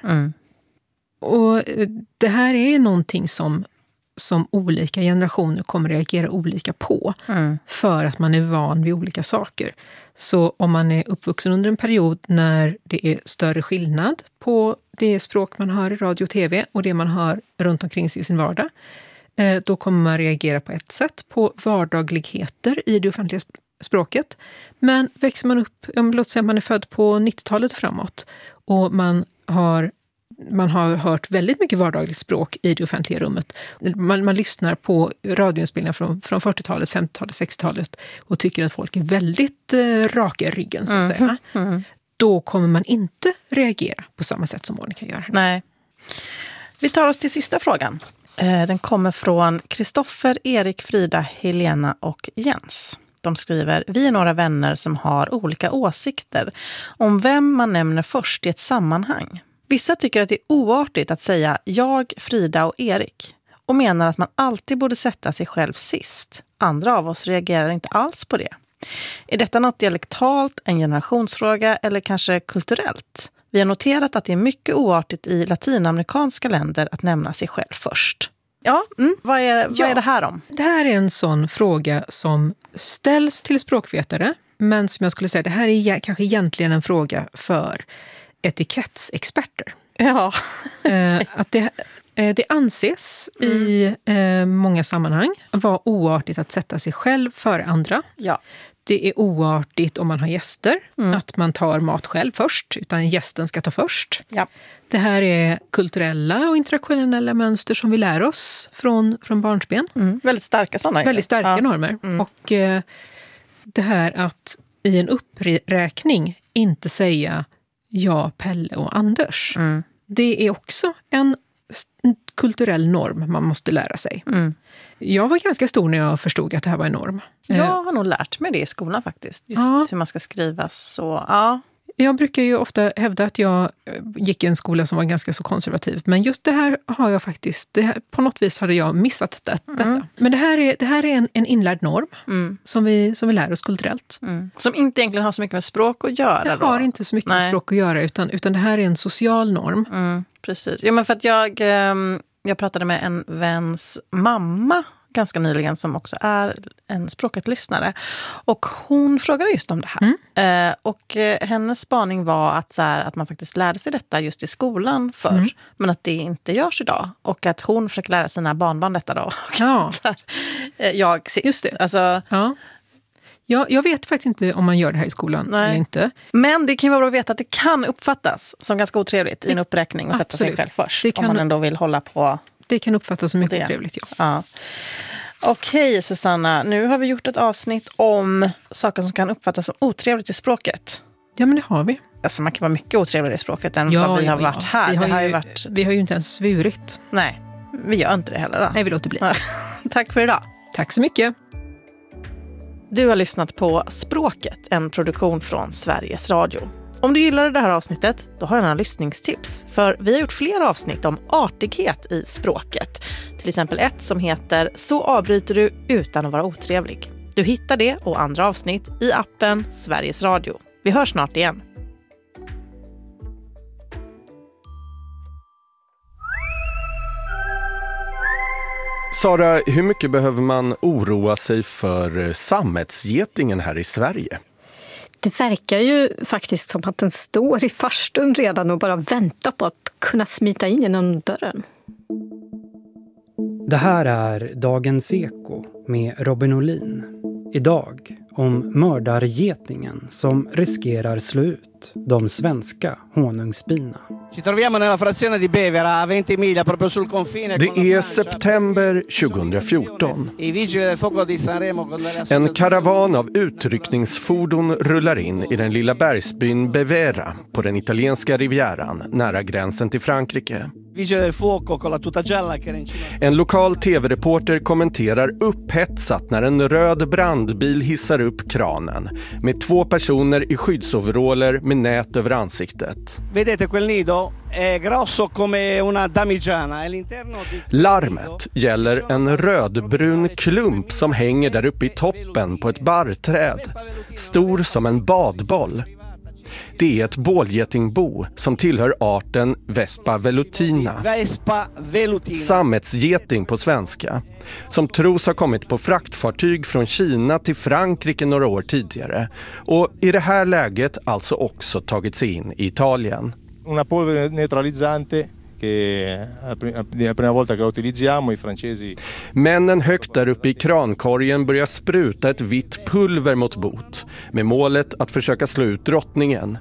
Och det här är någonting som olika generationer kommer reagera olika på för att man är van vid olika saker. Så om man är uppvuxen under en period när det är större skillnad på det språk man hör i radio och tv och det man hör runt omkring sig i sin vardag, då kommer man reagera på ett sätt på vardagligheter i det offentliga språket. Men växer man upp, låt säga att man är född på 90-talet framåt och man har hört väldigt mycket vardagligt språk i det offentliga rummet. Man lyssnar på radioinspelningar från 40-talet, 50-talet, 60-talet och tycker att folk är väldigt raka i ryggen så att säga. Då kommer man inte reagera på samma sätt som Monica gör. Nej. Vi tar oss till sista frågan. Den kommer från Kristoffer, Erik, Frida, Helena och Jens. De skriver: vi är några vänner som har olika åsikter om vem man nämner först i ett sammanhang. Vissa tycker att det är oartigt att säga jag, Frida och Erik och menar att man alltid borde sätta sig själv sist. Andra av oss reagerar inte alls på det. Är detta något dialektalt, en generationsfråga eller kanske kulturellt? Vi har noterat att det är mycket oartigt i latinamerikanska länder att nämna sig själv först. Ja, vad är det här om? Det här är en sån fråga som ställs till språkvetare, men som jag skulle säga, det här är kanske egentligen en fråga för etikettsexperter. Ja. Att det anses i många sammanhang vara oartigt att sätta sig själv före andra. Ja. Det är oartigt om man har gäster, att man tar mat själv först, utan gästen ska ta först. Ja. Det här är kulturella och internationella mönster som vi lär oss från barnsben. Väldigt starka sådana. Väldigt starka normer. Och det här att i en uppräkning inte säga ja, Pelle och Anders. Det är också en kulturell norm man måste lära sig. Jag var ganska stor när jag förstod att det här var en norm. Jag har nog lärt mig det i skolan faktiskt. Just hur man ska skriva så. Ja. Jag brukar ju ofta hävda att jag gick i en skola som var ganska så konservativ. Men just det här har jag faktiskt, på något vis hade jag missat detta. Men det här är en inlärd norm som vi lär oss kulturellt. Som inte egentligen har så mycket med språk att göra. Det har inte så mycket med språk att göra utan det här är en social norm. Precis. Ja, men för att jag pratade med en väns mamma ganska nyligen som också är en språket lyssnare. Och hon frågade just om det här. Och hennes spaning var att man faktiskt lärde sig detta just i skolan förr. Men att det inte görs idag. Och att hon försöker lära sina barnbarn detta då. Ja. Jag sist. Just det. Alltså, jag vet faktiskt inte om man gör det här i skolan eller inte. Men det kan ju vara bra att veta att det kan uppfattas som ganska otrevligt i en uppräkning och sätta sig själv först. Om man ändå vill hålla på. Det kan uppfattas som mycket otrevligt, ja. Okej, Susanna. Nu har vi gjort ett avsnitt om saker som kan uppfattas som otrevligt i språket. Ja, men det har vi. Alltså man kan vara mycket otrevligare i språket än vad vi har varit här. Vi har ju inte ens svurit. Nej, vi gör inte det heller då. Nej, vi låter bli. Tack för idag. Tack så mycket. Du har lyssnat på Språket, en produktion från Sveriges Radio. Om du gillade det här avsnittet, då har jag några lyssningstips. För vi har gjort fler avsnitt om artighet i språket. Till exempel ett som heter Så avbryter du utan att vara otrevlig. Du hittar det och andra avsnitt i appen Sveriges Radio. Vi hörs snart igen. Sara, hur mycket behöver man oroa sig för sammetsgetingen här i Sverige? Det verkar ju faktiskt som att den står i farstun redan och bara väntar på att kunna smita in genom dörren. Det här är Dagens Eko med Robin Olin. Idag om mördargetingen som riskerar slå ut de svenska honungsbina. Ci troviamo nella frazione di Bevera, a 20 miglia proprio sul confine. Det är september 2014. En karavan av utryckningsfordon rullar in i den lilla bergsbyn Bevera på den italienska rivieran nära gränsen till Frankrike. En lokal tv-reporter kommenterar upphetsat när en röd brandbil hissar upp kranen med 2 personer i skyddsoveraller med nät över ansiktet. Larmet gäller en rödbrun klump som hänger där uppe i toppen på ett barrträd, stor som en badboll. Det är ett bålgetingbo som tillhör arten Vespa velutina, sammetsgeting på svenska, som tros ha kommit på fraktfartyg från Kina till Frankrike några år tidigare och i det här läget alltså också tagit sig in i Italien. Una polvere neutralizzante. Männen högt där uppe i krankorgen börjar spruta ett vitt pulver mot bot med målet att försöka slå ut drottningen.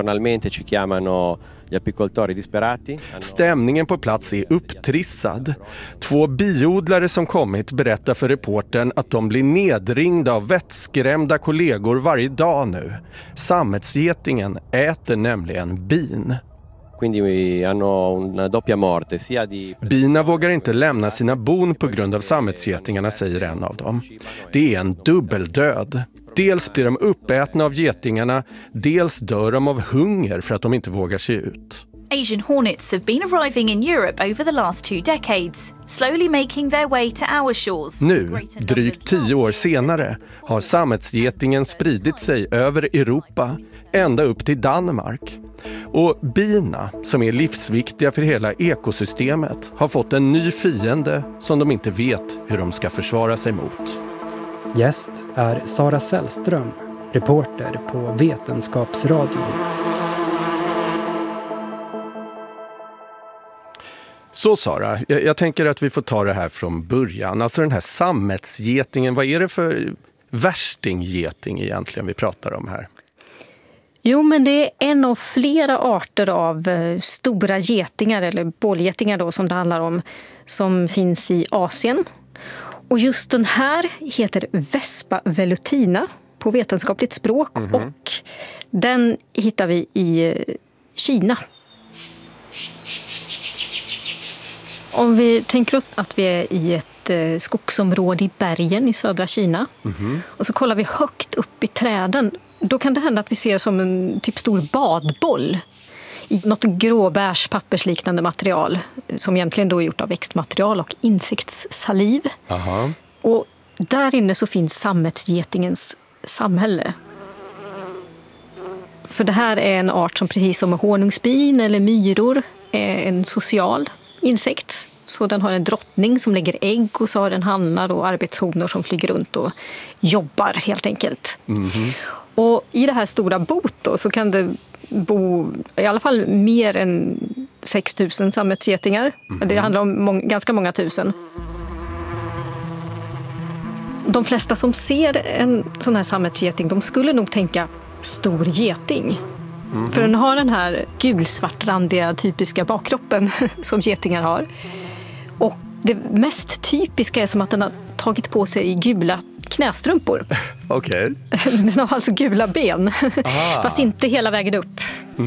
Stämningen på plats är upptrissad. 2 biodlare som kommit berättar för reportern att de blir nedringda av vettskrämda kollegor varje dag nu. Sammetsgetingen äter nämligen bin. Bina vågar inte lämna sina bon på grund av sammetsgetingarna, säger en av dem. Det är en dubbeldöd. Dels blir de uppätna av getingarna, dels dör de av hunger för att de inte vågar sig ut. Asian hornets have been arriving in Europe over the last 2 decades, slowly making their way to our shores. Nu, drygt 10 år senare, har sammetsgetingen spridit sig över Europa, ända upp till Danmark. Och bina, som är livsviktiga för hela ekosystemet, har fått en ny fiende som de inte vet hur de ska försvara sig mot. Gäst är Sara Sällström, reporter på Vetenskapsradion. Så Sara, jag tänker att vi får ta det här från början. Alltså den här sammetsgetingen, vad är det för värstinggeting egentligen vi pratar om här? Jo, men det är en av flera arter av stora getingar, eller bålgetingar då som det handlar om, som finns i Asien. Och just den här heter Vespa velutina på vetenskapligt språk och den hittar vi i Kina. Om vi tänker oss att vi är i ett skogsområde i bergen i södra Kina och så kollar vi högt upp i träden, då kan det hända att vi ser som en typ stor badboll i något gråbärs pappersliknande material som egentligen då är gjort av växtmaterial och insektssaliv. Aha. Och där inne så finns sammetsgetingens samhälle. För det här är en art som precis som honungsbin eller myror är en social insekt. Så den har en drottning som lägger ägg och så har den hannar och arbetshonor som flyger runt och jobbar helt enkelt. Och i det här stora boet då, så kan det bo i alla fall mer än 6 000 sammetsgetingar. Det handlar om ganska många tusen. De flesta som ser en sån här sammetsgeting, de skulle nog tänka stor geting. För den har den här gulsvartrandiga typiska bakkroppen som getingar har. Och det mest typiska är som att den har tagit på sig gula knästrumpor. Okej. Den har alltså gula ben, fast inte hela vägen upp.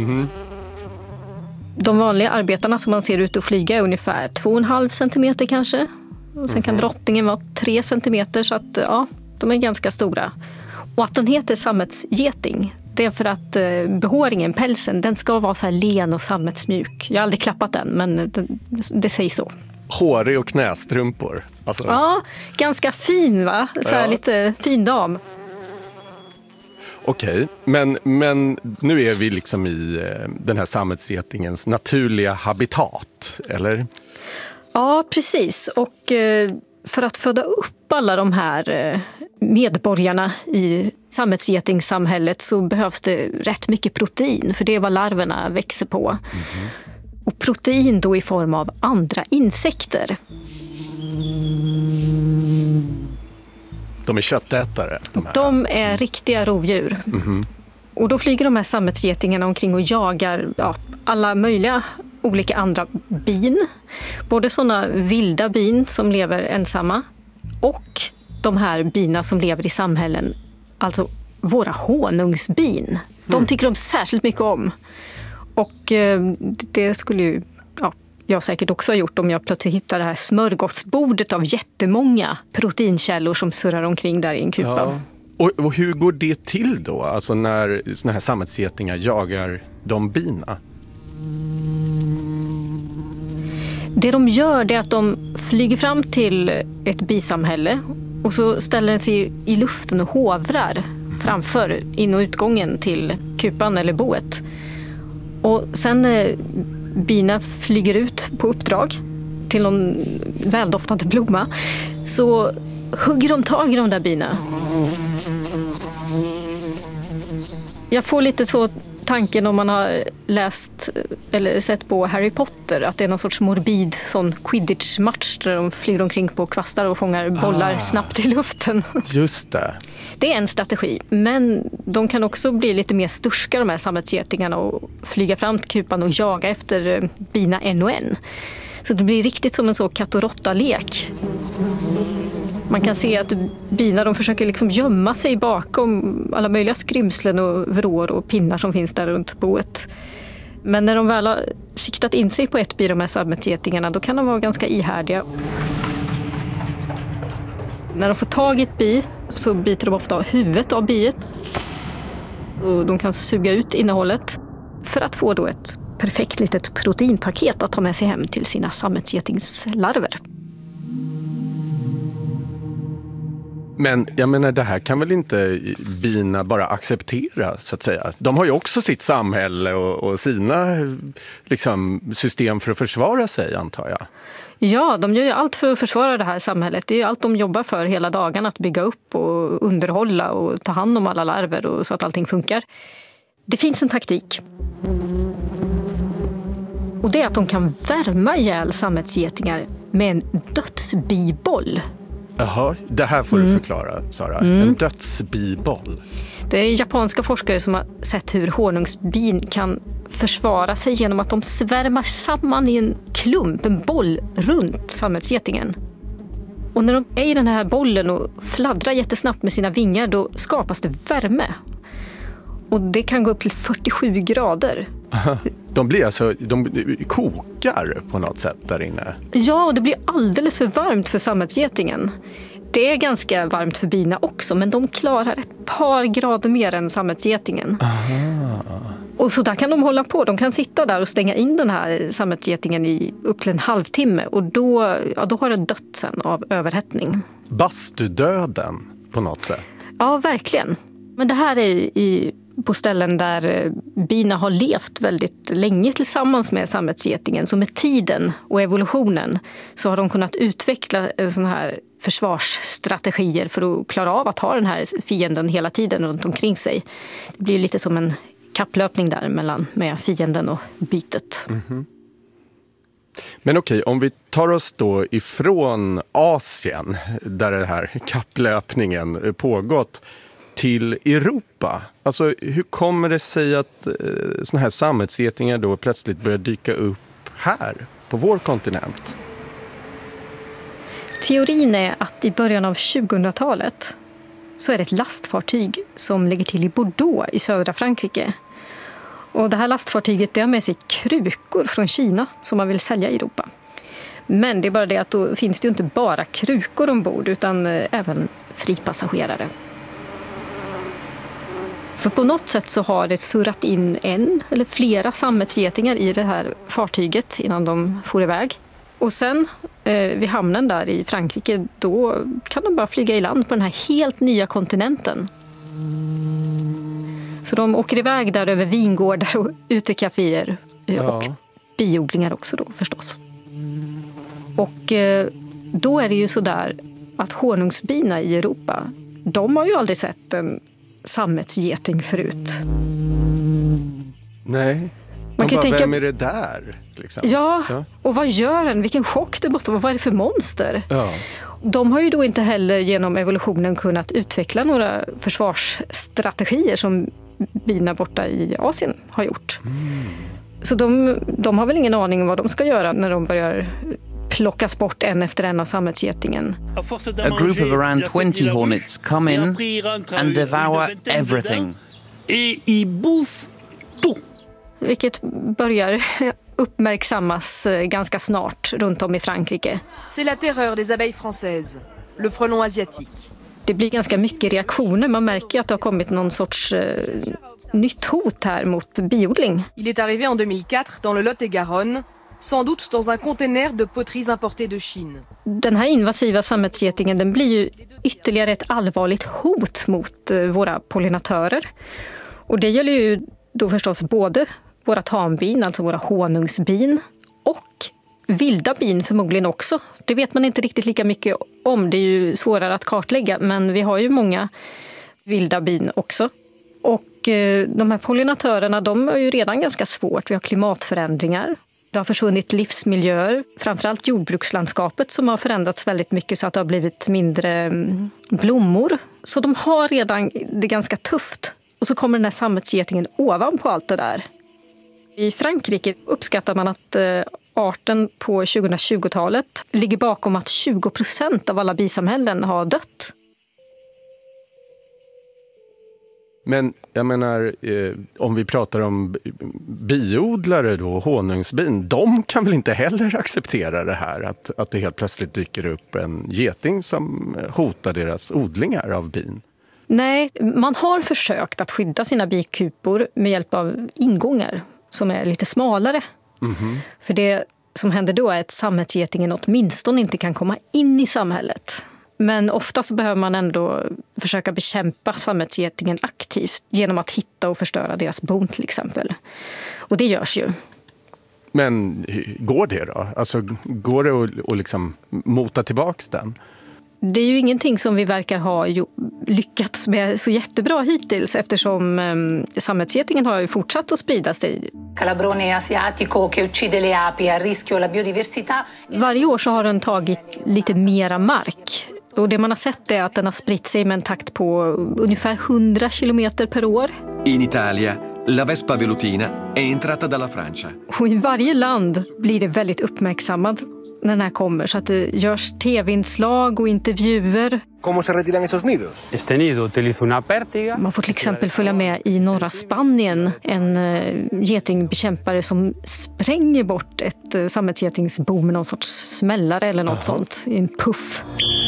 De vanliga arbetarna som man ser ut och flyga är ungefär 2,5 centimeter kanske. Och sen kan drottningen vara 3 centimeter, så att ja, de är ganska stora. Och att den heter sammetsgeting, det är för att behåringen, pälsen, den ska vara så här len och sammetsmjuk. Jag har aldrig klappat den, men det sägs så. Hårig och knästrumpor. Alltså. Ja, ganska fin va? Så här lite fin dam. Okej, men nu är vi liksom i den här sammetsgetingens naturliga habitat, eller? Ja, precis. Och för att föda upp alla de här medborgarna i sammetsgetingsamhället så behövs det rätt mycket protein, för det är vad larverna växer på. Och protein då i form av andra insekter. De är köttätare? De är riktiga rovdjur. Och då flyger de här sammetsgetingarna omkring och jagar alla möjliga olika andra bin. Både sådana vilda bin som lever ensamma och de här bina som lever i samhällen. Alltså våra honungsbin. De tycker de särskilt mycket om. Och det skulle ju jag säkert också har gjort om jag plötsligt hittar det här smörgåsbordet av jättemånga proteinkällor som surrar omkring där i en kupa. Ja. Och hur går det till då? Alltså när såna här sammetsgetingar jagar de bina? Det de gör är att de flyger fram till ett bisamhälle och så ställer den sig i luften och hovrar framför in- och utgången till kupan eller boet. Och sen när bina flyger ut på uppdrag till någon väldoftande blomma så hugger de tag i de där bina. Jag får lite så tanken om man har läst eller sett på Harry Potter att det är någon sorts morbid sån Quidditch-match där de flyger omkring på kvastar och fångar bollar snabbt i luften. Just det. Det är en strategi, men de kan också bli lite mer sturska de här sammetsgetingarna och flyga fram till kupan och jaga efter bina en och en. Så det blir riktigt som en så katt- och råtta-lek. Man kan se att bina de försöker liksom gömma sig bakom alla möjliga skrymslen och vrår och pinnar som finns där runt boet. Men när de väl har siktat in sig på ett bi, de här sammetsgetingarna, då kan de vara ganska ihärdiga. När de får tag i ett bi så biter de ofta av huvudet av biet. Och de kan suga ut innehållet för att få då ett perfekt litet proteinpaket att ta med sig hem till sina sammetsgetingslarver. Men jag menar, det här kan väl inte bina bara acceptera, så att säga. De har ju också sitt samhälle och sina liksom, system för att försvara sig, antar jag. Ja, de gör ju allt för att försvara det här samhället. Det är ju allt de jobbar för hela dagen, att bygga upp och underhålla och ta hand om alla larver och så att allting funkar. Det finns en taktik. Och det är att de kan värma ihjäl sammetsgetingar med en dödsbiboll. Jaha, det här får du förklara, Sara. En dödsbiboll. Det är japanska forskare som har sett hur honungsbin kan försvara sig genom att de svärmar samman i en klump, en boll, runt sammetsgetingen. Och när de är i den här bollen och fladdrar jättesnabbt med sina vingar, då skapas det värme. Och det kan gå upp till 47 grader. De kokar på något sätt där inne. Ja, och det blir alldeles för varmt för sammetsgetingen. Det är ganska varmt för bina också, men de klarar ett par grader mer än sammetsgetingen. Och så där kan de hålla på. De kan sitta där och stänga in den här sammetsgetingen i upp till en halvtimme. Och då har den dött sen av överhettning. Bastudöden på något sätt. Ja, verkligen. Men det här är på ställen där bina har levt väldigt länge tillsammans med sammetsgetingen. Så med tiden och evolutionen så har de kunnat utveckla såna här försvarsstrategier för att klara av att ha den här fienden hela tiden runt omkring sig. Det blir lite som en kapplöpning där med fienden och bytet. Mm-hmm. Men okej, om vi tar oss då ifrån Asien där den här kapplöpningen pågått till Europa. Alltså hur kommer det sig att såna här sammetsgetingar då plötsligt börjar dyka upp här på vår kontinent? Teorin är att i början av 2000-talet så är det ett lastfartyg som ligger till i Bordeaux i södra Frankrike. Och det här lastfartyget det har med sig krukor från Kina som man vill sälja i Europa. Men det är bara det att då finns det ju inte bara krukor ombord utan även fripassagerare. För på något sätt så har det surrat in en eller flera sammetsgetingar i det här fartyget innan de får iväg. Och sen vid hamnen där i Frankrike, då kan de bara flyga i land på den här helt nya kontinenten. Så de åker iväg där över vingårdar och utekaféer och biodlingar också då förstås. Och då är det ju så där att honungsbina i Europa, de har ju aldrig sett en sammetsgeting förut. Nej. Man kan tänka, vem är det där? Liksom? Ja, och vad gör den? Vilken chock det måste vara. Vad är det för monster? Ja. De har ju då inte heller genom evolutionen kunnat utveckla några försvarsstrategier som bina borta i Asien har gjort. Så de har väl ingen aning om vad de ska göra när de börjar plockas bort en efter en av sammetsgetingen. A group of around 20 hornets come in and devour everything. Vilket börjar uppmärksammas ganska snart runt om i Frankrike. C'est la terreur des abeilles françaises, le frelon asiatique. Det blir ganska mycket reaktioner. Man märker att det har kommit någon sorts nytt hot här mot biodling. Il est arrivé en 2004 dans le Lot-et-Garonne, sans doute dans un conteneur de poteries importées de Chine. Den här invasiva sammetsgetingen, den blir ju ytterligare ett allvarligt hot mot våra pollinatörer. Och det gäller ju då förstås både våra tambin, alltså våra honungsbin, och vilda bin förmodligen också. Det vet man inte riktigt lika mycket om. Det är ju svårare att kartlägga, men vi har ju många vilda bin också. Och de här pollinatörerna, de är ju redan ganska svårt. Vi har klimatförändringar. Det har försvunnit livsmiljöer, framförallt jordbrukslandskapet som har förändrats väldigt mycket så att det har blivit mindre blommor. Så de har redan det ganska tufft. Och så kommer den här sammetsgetingen ovanpå allt det där. I Frankrike uppskattar man att arten på 2020-talet ligger bakom att 20% av alla bisamhällen har dött. Men jag menar, om vi pratar om biodlare då, honungsbin, de kan väl inte heller acceptera det här att det helt plötsligt dyker upp en geting som hotar deras odlingar av bin? Nej, man har försökt att skydda sina bikupor med hjälp av ingångar som är lite smalare. Mm-hmm. För det som händer då är att sammetsgetingen åtminstone inte kan komma in i samhället. Men ofta så behöver man ändå försöka bekämpa sammetsgetingen aktivt genom att hitta och förstöra deras bon till exempel. Och det görs ju. Men går det då? Alltså går det att liksom mota tillbaks den? Det är ju ingenting som vi verkar ha lyckats med så jättebra hittills eftersom sammetsgetingen har ju fortsatt att sprida sig. Calabrone asiatico che uccide le api a rischio la biodiversità. Varje år så har den tagit lite mera mark. Och det man har sett är att den har spritt sig med en takt på ungefär 100 kilometer per år. In Italia, la vespa velutina è entrata dalla Francia. Och i varje land blir det väldigt uppmärksammat när den här kommer så att det görs tv-inslag och intervjuer. ¿Cómo se retiran esos nidos? Este nido utiliza una pértiga. Man får till exempel följa med i norra Spanien en getingbekämpare som spränger bort ett sammetsgetingsbo med någon sorts smällare eller något sånt i en puff.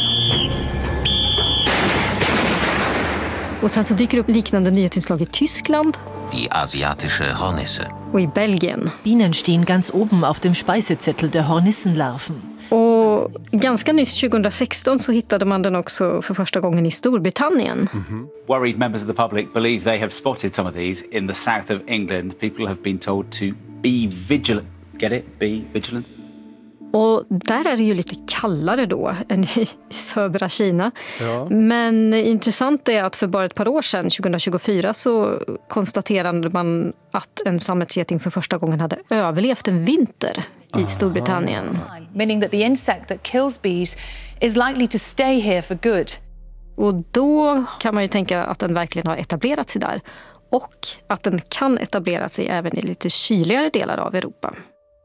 Och sen så dyker det upp liknande nyhetsinslag i Tyskland. Die asiatische Hornisse. Och i Belgien. Bienen stehen ganz oben auf dem Speisezettel der Hornissenlarven. Och ganska nyss 2016 så hittade man den också för första gången i Storbritannien. Mm-hmm. Worried members of the public believe they have spotted some of these in the south of England. People have been told to be vigilant. Get it? Be vigilant. Och där är det ju lite kallare då än i södra Kina. Ja. Men intressant är att för bara ett par år sedan, 2024, så konstaterade man att en sammetsgeting för första gången hade överlevt en vinter i Storbritannien. Meaning that the insect that kills bees is likely to stay here for good. Och då kan man ju tänka att den verkligen har etablerat sig där. Och att den kan etablera sig även i lite kyligare delar av Europa.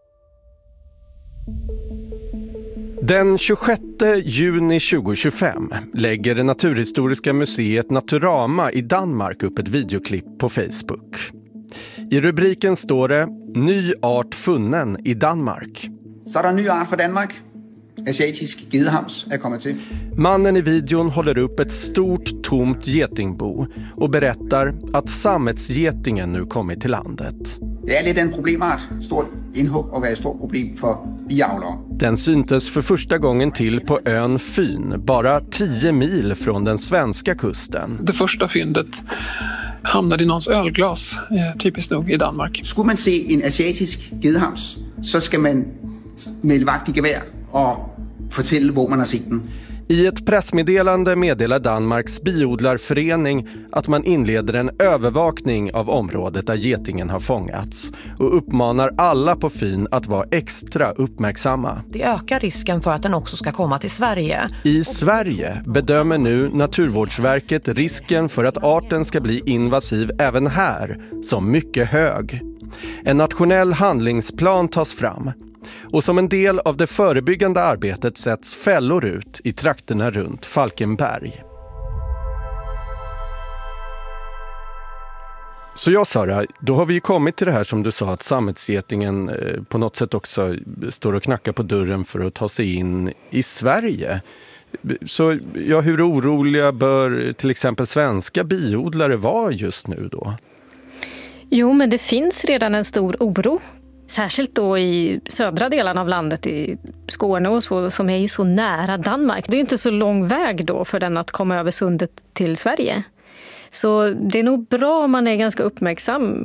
Den 26 juni 2025 lägger det Naturhistoriska museet Naturama i Danmark upp ett videoklipp på Facebook. I rubriken står det "Ny art funnen i Danmark". Så är det en ny art för Danmark. Asiatisk gedehams är kommit till. Mannen i videon håller upp ett stort tomt getingbo och berättar att sammetsgetingen nu kommit till landet. Det är lite en problemart. Stort inhugg och är ett stort problem för biavlare. Den syntes för första gången till på ön Fyn, bara 10 mil från den svenska kusten. Det första fyndet hamnade i någons ölglas, typiskt nog i Danmark. Skulle man se en asiatisk gedehams så ska man med vakt i gevär och fortælle var man har sett den. I ett pressmeddelande meddelar Danmarks biodlarförening att man inleder en övervakning av området där getingen har fångats och uppmanar alla på Fyn att vara extra uppmärksamma. Det ökar risken för att den också ska komma till Sverige. I Sverige bedömer nu Naturvårdsverket risken för att arten ska bli invasiv även här som mycket hög. En nationell handlingsplan tas fram. Och som en del av det förebyggande arbetet sätts fällor ut i trakterna runt Falkenberg. Så ja, Sara, då har vi ju kommit till det här som du sa, att sammetsgetingen på något sätt också står och knackar på dörren för att ta sig in i Sverige. Så ja, hur oroliga bör till exempel svenska biodlare vara just nu då? Jo, men det finns redan en stor oro. Särskilt då i södra delarna av landet, i Skåne och så, som är ju så nära Danmark. Det är inte så lång väg då för den att komma över sundet till Sverige. Så det är nog bra om man är ganska uppmärksam